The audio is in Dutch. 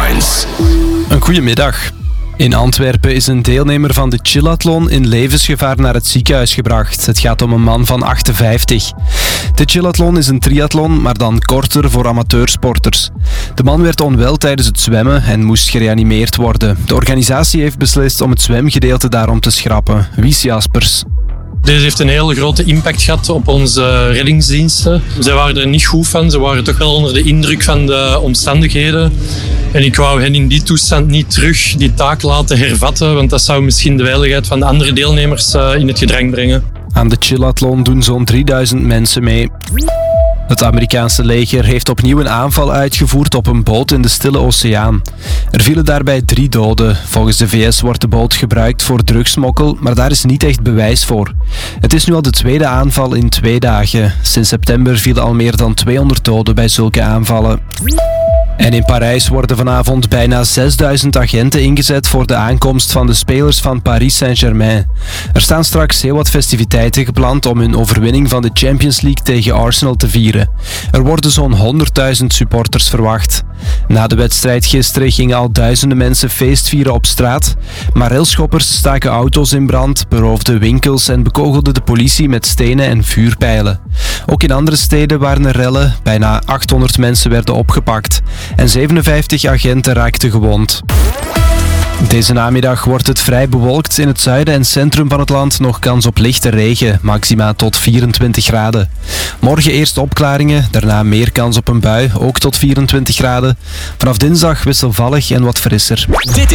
Headlines. Een goedemiddag. In Antwerpen is een deelnemer van de Chillathlon in levensgevaar naar het ziekenhuis gebracht. Het gaat om een man van 58. De Chillathlon is een triathlon, maar dan korter voor amateursporters. De man werd onwel tijdens het zwemmen en moest gereanimeerd worden. De organisatie heeft beslist om het zwemgedeelte daarom te schrappen. Wies Jaspers. Deze heeft een hele grote impact gehad op onze reddingsdiensten. Zij waren er niet goed van. Ze waren toch wel onder de indruk van de omstandigheden. En ik wou hen in die toestand niet terug die taak laten hervatten, want dat zou misschien de veiligheid van de andere deelnemers in het gedrang brengen. Aan de Chillathlon doen zo'n 3000 mensen mee. Het Amerikaanse leger heeft opnieuw een aanval uitgevoerd op een boot in de Stille Oceaan. Er vielen daarbij 3 doden. Volgens de VS wordt de boot gebruikt voor drugsmokkel, maar daar is niet echt bewijs voor. Het is nu al de tweede aanval in 2 dagen. Sinds september vielen al meer dan 200 doden bij zulke aanvallen. En in Parijs worden vanavond bijna 6000 agenten ingezet voor de aankomst van de spelers van Paris Saint-Germain. Er staan straks heel wat festiviteiten gepland om hun overwinning van de Champions League tegen Arsenal te vieren. Er worden zo'n 100.000 supporters verwacht. Na de wedstrijd gisteren gingen al duizenden mensen feestvieren op straat. Maar railschoppers staken auto's in brand, beroofden winkels en bekogelden de politie met stenen en vuurpijlen. Ook in andere steden waren er rellen. Bijna 800 mensen werden opgepakt. En 57 agenten raakten gewond. Deze namiddag wordt het vrij bewolkt. In het zuiden en centrum van het land nog kans op lichte regen, maxima tot 24 graden. Morgen eerst opklaringen, daarna meer kans op een bui, ook tot 24 graden. Vanaf dinsdag wisselvallig en wat frisser.